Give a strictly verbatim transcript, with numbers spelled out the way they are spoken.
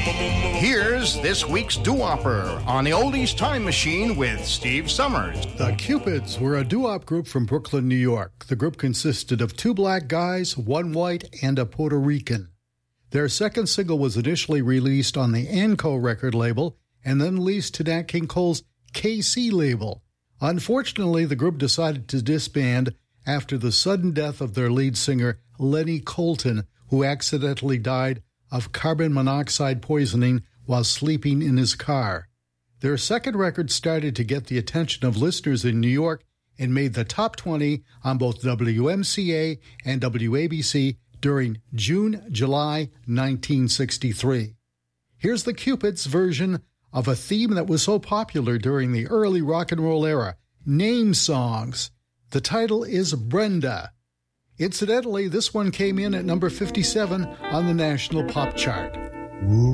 Here's this week's doo-wopper on the Oldies Time Machine with Steve Summers. The Cupids were a doo-wop group from Brooklyn, New York. The group consisted of two black guys, one white, and a Puerto Rican. Their second single was initially released on the Anco record label and then leased to Nat King Cole's K C label. Unfortunately, the group decided to disband after the sudden death of their lead singer, Lenny Colton, who accidentally died of carbon monoxide poisoning while sleeping in his car. Their second record started to get the attention of listeners in New York and made the top twenty on both W M C A and W A B C during June-July nineteen sixty-three. Here's the Cupids' version of a theme that was so popular during the early rock and roll era, Name Songs. The title is Brenda. Incidentally, this one came in at number fifty-seven on the National Pop Chart.